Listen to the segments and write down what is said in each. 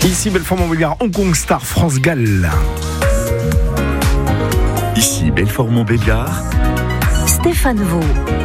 Ici Belfort-Montbéliard, Hong Kong Star, France-Galles. Ici Belfort-Montbéliard, Stéphane Vaux.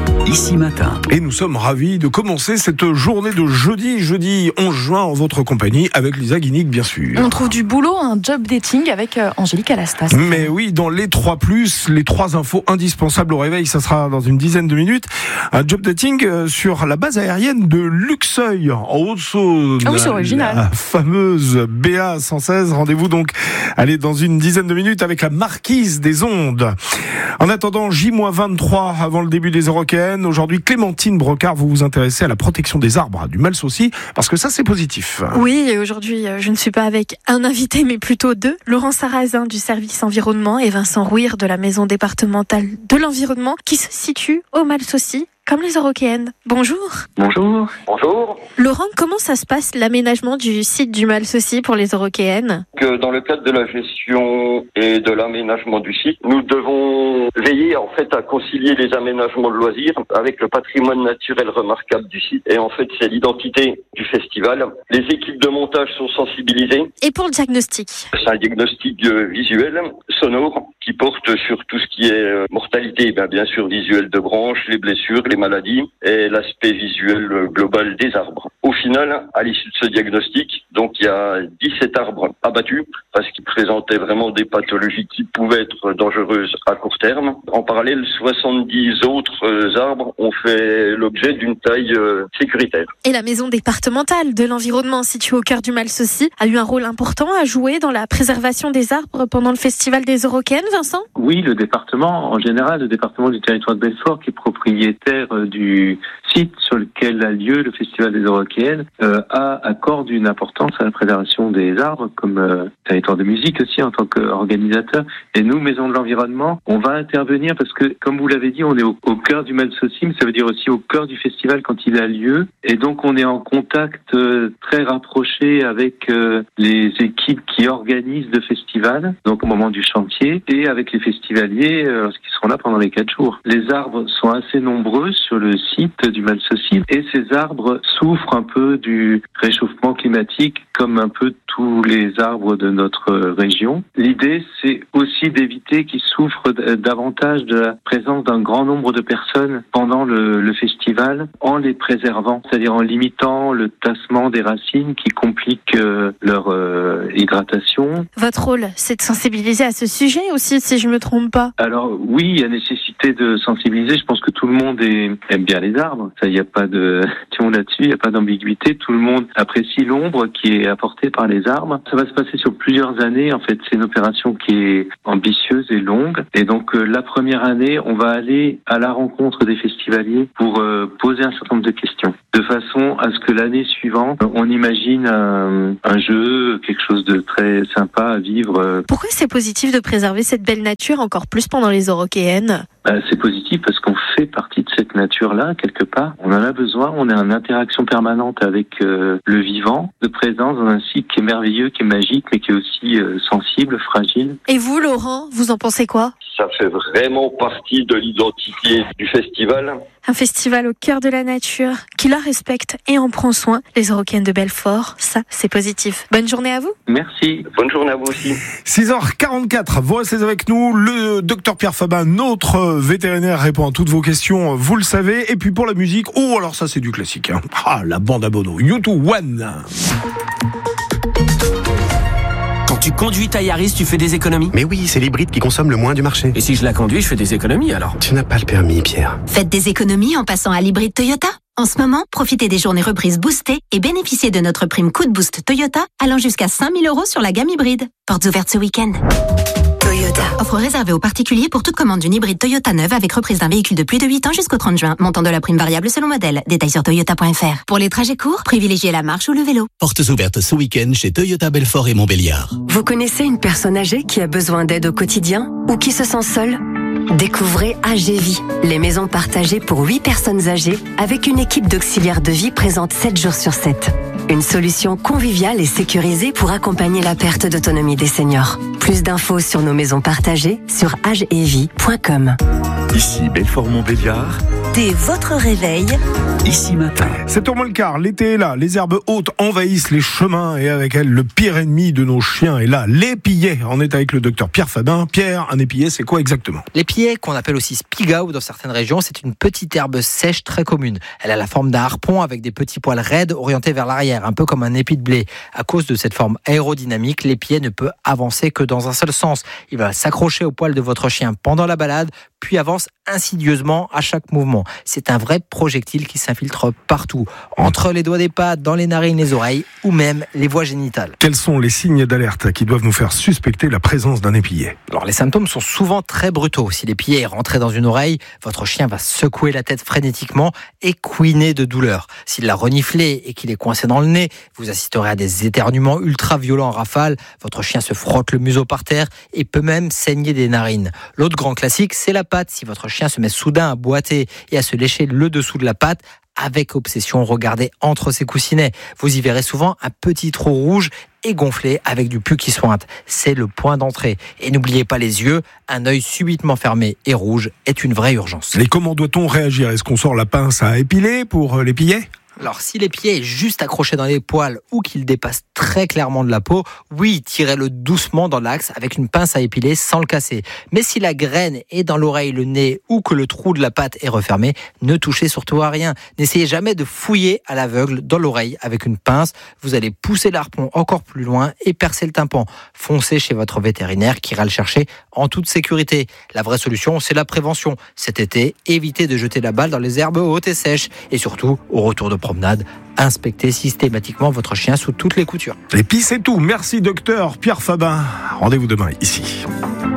Ici Matin. Et nous sommes ravis de commencer cette journée de jeudi 11 juin en votre compagnie avec Lisa Guinic, bien sûr. On trouve du boulot, un job dating avec Angélique Alastas. Mais oui, dans les 3+, les 3 infos indispensables au réveil, ça sera dans une dizaine de minutes. Un job dating sur la base aérienne de Luxeuil, en Haute-Saône. Ah oui, c'est original. La fameuse BA 116. Rendez-vous donc, allez, dans une dizaine de minutes avec la marquise des ondes. En attendant, J-23 avant le début des Eurockéennes. Aujourd'hui, Clémentine Brocard, vous vous intéressez à la protection des arbres, du Malsaucy, parce que ça, c'est positif. Oui, et aujourd'hui, je ne suis pas avec un invité, mais plutôt deux. Laurent Sarrazin du service environnement et Vincent Rouir de la maison départementale de l'environnement, qui se situe au Malsaucy, comme les Eurockéennes. Bonjour. Bonjour. Bonjour. Laurent, comment ça se passe l'aménagement du site du Malsaucy pour les Eurockéennes ? Dans le cadre de la gestion et de l'aménagement du site, nous devons veiller en fait à concilier les aménagements de loisirs avec le patrimoine naturel remarquable du site. Et en fait, c'est l'identité du festival. Les équipes de montage sont sensibilisées. Et pour le diagnostic ? C'est un diagnostic visuel, sonore, qui porte sur tout ce qui est mortalité, bien sûr visuel de branches, les blessures, les maladies et l'aspect visuel global des arbres. Au final, à l'issue de ce diagnostic, donc il y a 17 arbres abattus parce qu'ils présentaient vraiment des pathologies qui pouvaient être dangereuses à court terme. En parallèle, 70 autres arbres ont fait l'objet d'une taille sécuritaire. Et la maison départementale de l'environnement située au cœur du Malsaucy a eu un rôle important à jouer dans la préservation des arbres pendant le festival des Eurockéennes, Vincent ? Oui, le département, en général, le département du territoire de Belfort, qui est propriétaire du site sur lequel a lieu le festival des Eurockéennes, accorde une importance à la préservation des arbres, comme territoire de musique aussi en tant qu'organisateur. Et nous, Maison de l'Environnement, on va intervenir parce que, comme vous l'avez dit, on est au cœur du Malsaucy, mais ça veut dire aussi au cœur du festival quand il a lieu. Et donc, on est en contact très rapproché avec les équipes qui organisent le festival, donc au moment du chantier, et avec les festivaliers qui seront là pendant les 4 jours. Les arbres sont assez nombreux sur le site du Malsaucy et ces arbres souffrent un peu du réchauffement climatique comme un peu tous les arbres de notre région. L'idée, c'est aussi d'éviter qu'ils souffrent davantage de la présence d'un grand nombre de personnes pendant le festival en les préservant, c'est-à-dire en limitant le tassement des racines qui complique leur hydratation. Votre rôle, c'est de sensibiliser à ce sujet aussi, si je ne me trompe pas. Alors oui, il y a nécessité de sensibiliser. Je pense que tout le monde aime bien les arbres. Ça, il n'y a pas de là-dessus, il n'y a pas d'ambiguïté. Tout le monde apprécie l'ombre qui est apportée par les arbres. Ça va se passer sur plusieurs années. En fait, c'est une opération qui est ambitieuse et longue. Et donc, la première année, on va aller à la rencontre des festivaliers pour poser un certain nombre de questions, de façon à ce que l'année suivante, on imagine un jeu, quelque chose de très sympa à vivre. Pourquoi c'est positif de préserver cette belle nature encore plus pendant les Eurockéennes ? C'est positif parce qu'on fait partie de cette nature-là, quelque part. On en a besoin, on est en interaction permanente avec le vivant, de présence dans un site qui est merveilleux, qui est magique, mais qui est aussi sensible, fragile. Et vous, Laurent, vous en pensez quoi ? Ça fait vraiment partie de l'identité du festival. Un festival au cœur de la nature, qui la respecte et en prend soin. Les Eurockéennes de Belfort, ça, c'est positif. Bonne journée à vous. Merci. Bonne journée à vous aussi. 6h44, vous restez avec nous. Le docteur Pierre Fabin, notre vétérinaire, répond à toutes vos questions, vous le savez. Et puis pour la musique, alors ça c'est du classique. La bande à Bono, U2 One. Quand tu conduis ta Yaris, tu fais des économies ? Mais oui, c'est l'hybride qui consomme le moins du marché. Et si je la conduis, je fais des économies alors ? Tu n'as pas le permis, Pierre. Faites des économies en passant à l'hybride Toyota. En ce moment, profitez des journées reprises boostées et bénéficiez de notre prime Coup de Boost Toyota allant jusqu'à 5 000 € sur la gamme hybride. Portes ouvertes ce week-end. Toyota. Offre réservée aux particuliers pour toute commande d'une hybride Toyota neuve avec reprise d'un véhicule de plus de 8 ans jusqu'au 30 juin. Montant de la prime variable selon modèle. Détails sur toyota.fr. Pour les trajets courts, privilégiez la marche ou le vélo. Portes ouvertes ce week-end chez Toyota Belfort et Montbéliard. Vous connaissez une personne âgée qui a besoin d'aide au quotidien ou qui se sent seule ? Découvrez AGVie, les maisons partagées pour 8 personnes âgées avec une équipe d'auxiliaires de vie présente 7 jours sur 7. Une solution conviviale et sécurisée pour accompagner la perte d'autonomie des seniors. Plus d'infos sur nos maisons partagées sur agevie.com. Ici Belfort-Montbéliard, dès votre réveil. Ici Matin. 7h moins le quart, l'été est là, les herbes hautes envahissent les chemins et avec elles, le pire ennemi de nos chiens est là, l'épillet. On est avec le docteur Pierre Fabin. Pierre, un épillet, c'est quoi exactement ? L'épillet, qu'on appelle aussi spigao dans certaines régions, c'est une petite herbe sèche très commune. Elle a la forme d'un harpon avec des petits poils raides orientés vers l'arrière, un peu comme un épi de blé. À cause de cette forme aérodynamique, l'épillet ne peut avancer que dans un seul sens. Il va s'accrocher au poil de votre chien pendant la balade, puis avance insidieusement à chaque mouvement. C'est un vrai projectile qui s'infiltre partout, entre les doigts des pattes, dans les narines, les oreilles ou même les voies génitales. Quels sont les signes d'alerte qui doivent nous faire suspecter la présence d'un épillet ? Alors, les symptômes sont souvent très brutaux. Si l'épillet est rentré dans une oreille, votre chien va secouer la tête frénétiquement et couiner de douleur. S'il l'a reniflé et qu'il est coincé dans le nez, vous assisterez à des éternuements ultra violents en rafale. Votre chien se frotte le museau par terre et peut même saigner des narines. L'autre grand classique, c'est la patte. Si votre chien se met soudain à boiter et à se lécher le dessous de la patte, avec obsession, regardez entre ses coussinets. Vous y verrez souvent un petit trou rouge et gonflé avec du pus qui sointe. C'est le point d'entrée. Et n'oubliez pas les yeux, un œil subitement fermé et rouge est une vraie urgence. Et comment doit-on réagir ? Est-ce qu'on sort la pince à épiler pour l'épillet ? Alors, si l'épillet est juste accroché dans les poils ou qu'il dépasse très clairement de la peau, oui, tirez-le doucement dans l'axe avec une pince à épiler sans le casser. Mais si la graine est dans l'oreille, le nez ou que le trou de la patte est refermé, ne touchez surtout à rien. N'essayez jamais de fouiller à l'aveugle dans l'oreille avec une pince. Vous allez pousser l'harpon encore plus loin et percer le tympan. Foncez chez votre vétérinaire qui ira le chercher en toute sécurité. La vraie solution, c'est la prévention. Cet été, évitez de jeter la balle dans les herbes hautes et sèches. Et surtout, au retour de promenade, inspectez systématiquement votre chien sous toutes les coutures. Et puis c'est tout. Merci docteur Pierre Fabin. Rendez-vous demain ici.